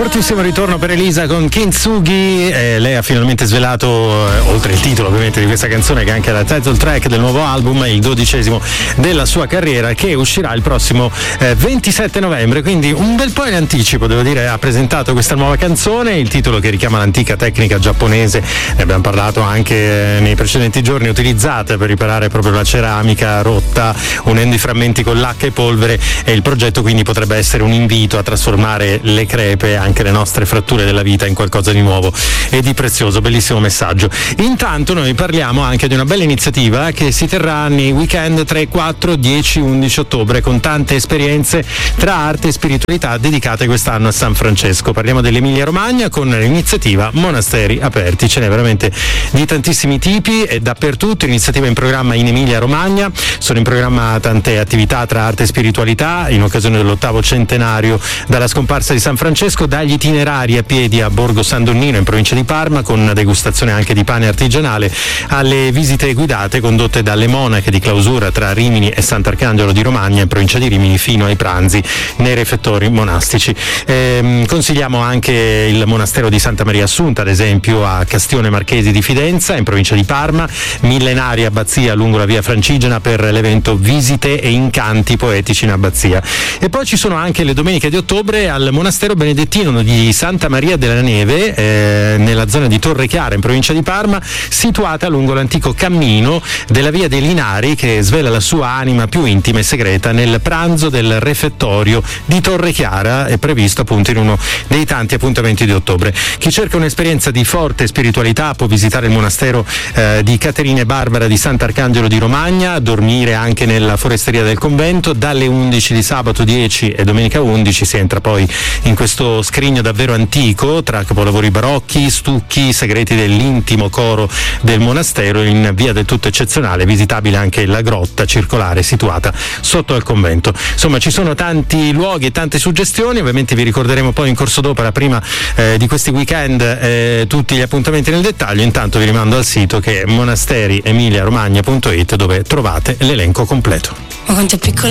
Fortissimo ritorno per Elisa con Kintsugi. Lei ha finalmente svelato, oltre il titolo ovviamente di questa canzone, che è anche la title track del nuovo album, il 12° della sua carriera, che uscirà il prossimo 27 novembre, quindi un bel po' in anticipo, devo dire. Ha presentato questa nuova canzone, il titolo che richiama l'antica tecnica giapponese, ne abbiamo parlato anche nei precedenti giorni, utilizzata per riparare proprio la ceramica rotta unendo i frammenti con lacca e polvere, e il progetto quindi potrebbe essere un invito a trasformare le crepe, anche le nostre fratture della vita, in qualcosa di nuovo e di prezioso. Bellissimo messaggio. Intanto noi parliamo anche di una bella iniziativa che si terrà nei weekend 3, 4, 10, 11 ottobre, con tante esperienze tra arte e spiritualità dedicate quest'anno a San Francesco. Parliamo dell'Emilia Romagna con l'iniziativa Monasteri Aperti. Ce n'è veramente di tantissimi tipi e dappertutto. Iniziativa in programma in Emilia Romagna, sono in programma tante attività tra arte e spiritualità in occasione dell'8° centenario dalla scomparsa di San Francesco, dagli itinerari a piedi a Borgo San Donnino in provincia di Parma, con degustazione anche di pane artigianale, alle visite guidate condotte dalle monache di clausura tra Rimini e Sant'Arcangelo di Romagna in provincia di Rimini, fino ai pranzi nei refettori monastici. Consigliamo anche il monastero di Santa Maria Assunta, ad esempio, a Castione Marchesi di Fidenza in provincia di Parma, millenaria abbazia lungo la via Francigena per l'evento Visite e Incanti Poetici in Abbazia. E poi ci sono anche le domeniche di ottobre al monastero benedettino di Santa Maria della Neve, nella zona di Torre Chiara in provincia di Parma, situata lungo l'antico cammino della via dei Linari, che svela la sua anima più intima e segreta nel pranzo del refettorio di Torre Chiara, è previsto appunto in uno dei tanti appuntamenti di ottobre. Chi cerca un'esperienza di forte spiritualità può visitare il monastero di Caterina e Barbara di Sant'Arcangelo di Romagna, dormire anche nella foresteria del convento. Dalle 11 di sabato 10 e domenica 11 si entra poi in questo scrigno davvero antico tra capolavori barocchi, stucchi, segreti dell'intimo coro del monastero, in via del tutto eccezionale, visitabile anche la grotta circolare situata sotto al convento. Insomma, ci sono tanti luoghi e tante suggestioni. Ovviamente vi ricorderemo poi in corso d'opera, prima di questi weekend, tutti gli appuntamenti nel dettaglio. Intanto vi rimando al sito, che è monasteriemiliaromagna.it, dove trovate l'elenco completo. Ma quanto è piccola